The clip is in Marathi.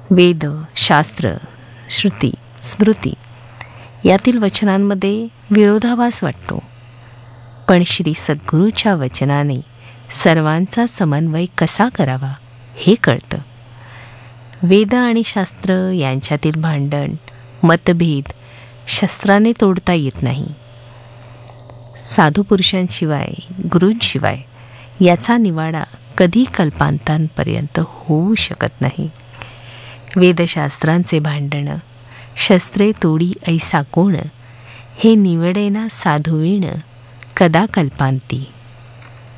वेद, शास्त्र, श्रुती, स्मृती यातील वचनांमध्ये विरोधाभास वाटतो, पण श्री सद्गुरूच्या वचनाने सर्वांचा समन्वय कसा करावा हे कळतं. वेद आणि शास्त्र यांच्यातील भांडण, मतभेद शस्त्राने तोडता येत नाही. साधू पुरुषांशिवाय, गुरूंशिवाय याचा निवाडा कधी कल्पांतांपर्यंत होऊ शकत नाही. वेदशास्त्रांचे भांडण, शस्त्रे तोडी ऐसा कोण, हे निवडेना साधुवीण कदा कल्पांती.